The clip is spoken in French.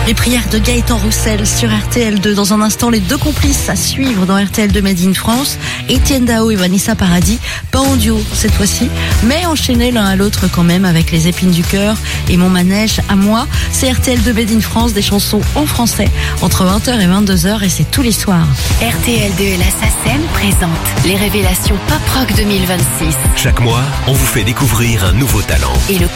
Les prières de Gaëtan Roussel sur RTL2. Dans un instant, les deux complices à suivre dans RTL2 Made in France. Étienne Dao et Vanessa Paradis. Pas en duo cette fois-ci, mais enchaînés l'un à l'autre quand même avec Les épines du cœur et Mon manège à moi. C'est RTL2 Made in France, des chansons en français entre 20h et 22h et c'est tous les soirs. RTL2 et la SACEM présentent les révélations Pop Rock 2026. Chaque mois, on vous fait découvrir un nouveau talent. Et le